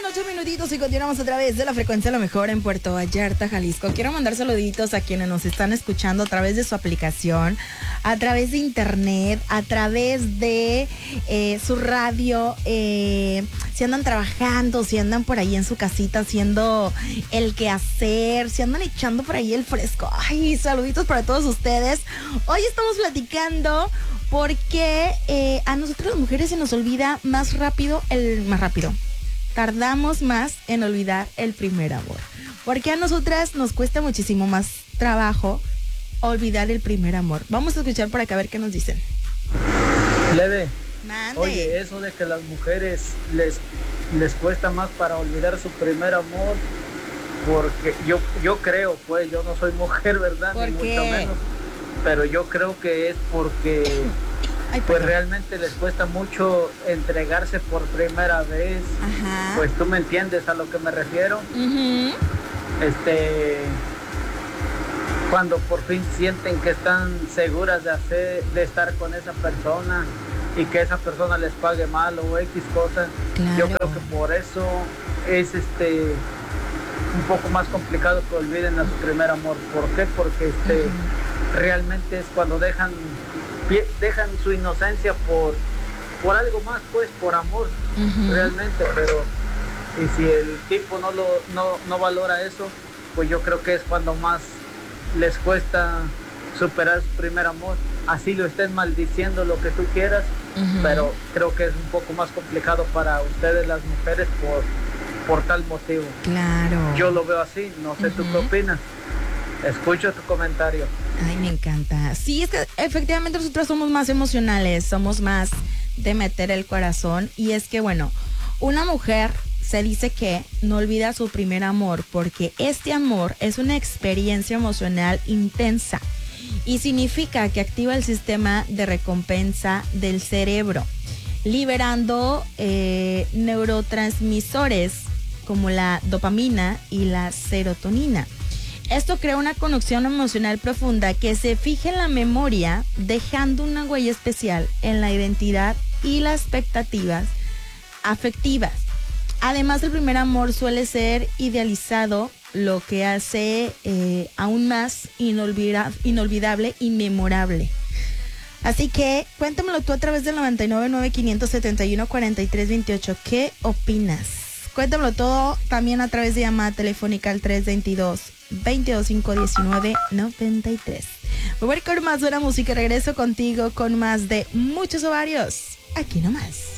8 minutitos y continuamos a través de la frecuencia Lo Mejor en Puerto Vallarta, Jalisco. Quiero mandar saluditos a quienes nos están escuchando a través de su aplicación, a través de internet, a través de su radio. Si andan trabajando, si andan por ahí en su casita haciendo el quehacer, si andan echando por ahí el fresco. Ay, saluditos para todos ustedes. Hoy estamos platicando porque a nosotros las mujeres se nos olvida más rápido. Tardamos más en olvidar el primer amor. Porque a nosotras nos cuesta muchísimo más trabajo olvidar el primer amor. Vamos a escuchar por acá a ver qué nos dicen. Leve. Mande. Oye, eso de que las mujeres les cuesta más para olvidar su primer amor, porque yo creo, pues, yo no soy mujer, ¿verdad? ¿Por Ni qué? mucho menos, pero yo creo que es porque Ay, pues perdón. realmente les cuesta mucho entregarse por primera vez. Ajá. Pues tú me entiendes a lo que me refiero. Uh-huh. Cuando por fin sienten que están seguras de estar con esa persona y que esa persona les pague mal o X cosas. Claro. Yo creo que por eso es un poco más complicado que olviden a su primer amor. ¿Por qué? Porque realmente es cuando dejan su inocencia por algo más, pues, por amor, realmente. Pero y si el tipo no valora eso, pues yo creo que es cuando más les cuesta superar su primer amor. Así lo estés maldiciendo, lo que tú quieras, pero creo que es un poco más complicado para ustedes las mujeres por tal motivo. Claro. Yo lo veo así, no sé tú qué opinas. Escucho tu comentario. Ay, me encanta. Sí, es que efectivamente nosotros somos más emocionales, somos más de meter el corazón. Y es que, bueno, una mujer se dice que no olvida su primer amor porque este amor es una experiencia emocional intensa y significa que activa el sistema de recompensa del cerebro, liberando neurotransmisores como la dopamina y la serotonina. Esto crea una conexión emocional profunda que se fija en la memoria, dejando una huella especial en la identidad y las expectativas afectivas. Además, el primer amor suele ser idealizado, lo que hace aún más inolvidable y memorable. Así que cuéntamelo tú a través del 999-571-4328. ¿Qué opinas? Cuéntamelo todo también a través de llamada telefónica al 322-225-1993. Voy a ir con más buena música. Regreso contigo con más de Muchos Ovarios. Aquí nomás.